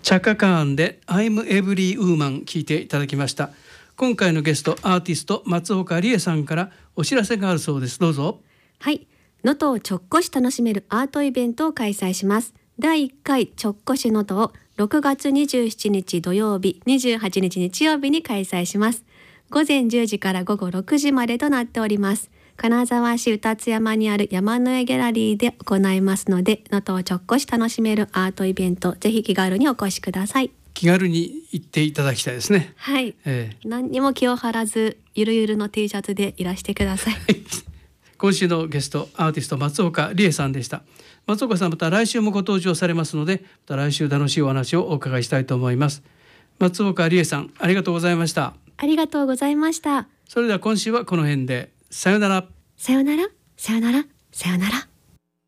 チャカカーンで I'm Every Woman 聞いていただきました。今回のゲストアーティスト松岡理恵さんからお知らせがあるそうです。どうぞ。 はい、能登をちょっこし楽しめるアートイベントを開催します。第1回ちょっこし能登を6月27日土曜日28日日曜日に開催します。午前10時から午後6時までとなっております。金沢市宇達山にある山の上ギャラリーで行いますので、能登をちょっこし楽しめるアートイベント、ぜひ気軽にお越しください。 気軽に行っていただきたいですね。 はい、何にも気を張らずゆるゆるの T シャツでいらしてください。 今週のゲストアーティスト松岡理恵さんでした。松岡さん、また来週もご登場されますので、また来週楽しいお話をお伺いしたいと思います。松岡理恵さん、ありがとうございました。 ありがとうございました。 それでは今週はこの辺で、さよなら。 さよなら、さよなら、さよなら。